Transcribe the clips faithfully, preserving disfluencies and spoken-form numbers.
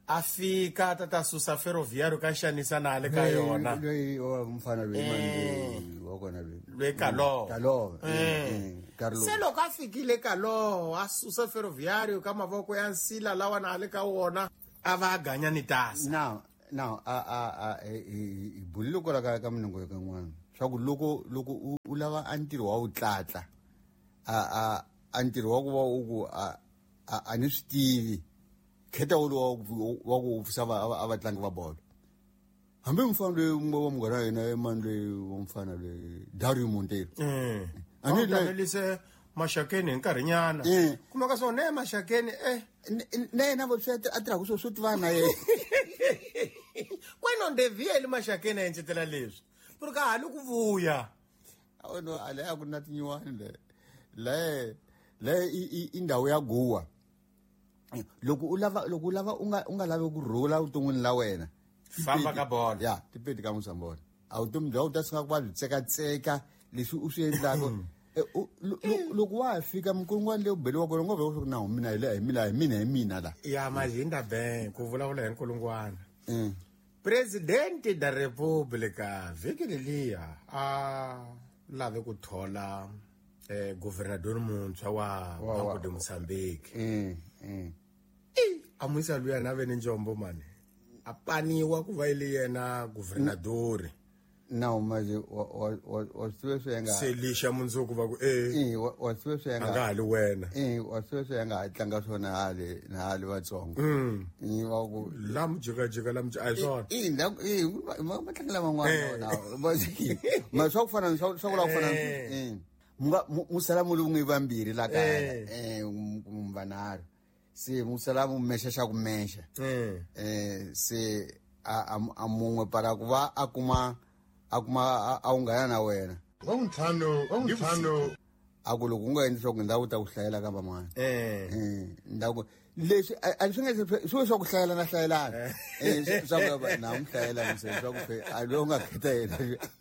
afika tata susa ferroviario ka xanisa na le ka yona loyi mfana loyi manje wa kona le kalo kalo Carlo se loko a fikile kalo a susa ferroviario ka mavoko ya nsila lawa na le ka wona a va ganya ni tasa now now a a a bulilo ko la ka ka mnengo ka n'wana swa ku loko loko u lava antiro wa u tlatla a a antiro wa ku va u ku a a ni switivi kheta u lo wa ku sava abatlangi va bolo hambe mfana loyi wa mugana yena emandle wa mfana le Dario Montero eh ani le mashakeni nkarhinyana kuma ka swona mashakeni eh ne na vo swete atra ku so swo tivana ye kwano ndevie le mashakeni a encetela leswi porque hali ku vuya awona ale a ku na tinyuwani le le le indawo ya Goa loko u lava loko u lava u nga u nga lavi ku rhula vuton'wini la wena famba ka bolo ya tipedi ka musambona a vutomi bya u ta singa ku va byi tseka-tseka leswi u swi endlaka loko wa ha fika minkulungwana leyi u beliwa kona ngo veka swa ku na mina hi le hi mina hi mina hi mina la ya mahinda ben ku vulavula hi nkulungwana presidente da repubblica vhiki leliya a lave ku thola eh governador muntshwa wa Banco de Mozambique mm mm a muisa luya na ve ni njombo mani a paniwa ku va ile yena governador now maje wa wa wa swiwe nga se lisha mundzuku va ku eh wa swiwe nga nga hali wena eh wa swiwe nga tlanga swona hali na hali vatsongo mm wa ku lam jika jika lam ai swona eh nda eh ma tlangela man'wana na maji ma swa ku fana swa ku la ku fana eh musalamu lu ngi vambirhi la kaya eh umvanaro se musalamu mmesha ku mesha eh se a mungwe para ku va akuma akuma a unghana na wena wa untlhanu wa untlhanu aku loko unga endli swa ku ndawu ta ku hlayela ka vamana eh eh ndawu leswi a swi nga swi swa ku hlayela na hlayelana eh swa ku na umhlayela mse swa ku a lo nga kheta yena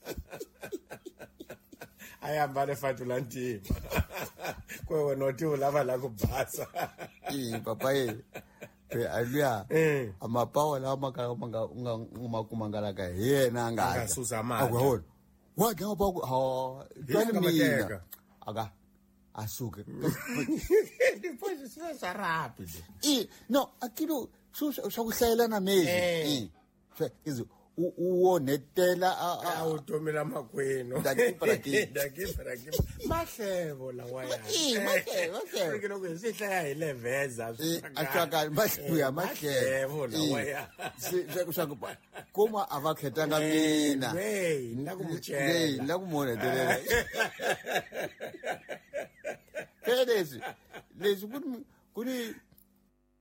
ayambale fatula ntima kwe wena uthi ulava la ku basa eh papa ye pe aluya amapawa la maka manga unga kumangala ka yena nga susa mali akwona wa ga ba ku ha twani mina aga asuke depois isso é rápido eh no aquilo swa ku hlayela na mezi eh izo uwonetela a utomela makwenu dakipra ki dakipra ki mahlevo la waya eh mahlevo mahlevo ke lokho sihlaya hi leveza ashaka mahlevo mahlevo la waya sekushaka kuma avakhetanga mina hey ndakumuchela hey ndakumonetelela kelezi lezi kuni kuni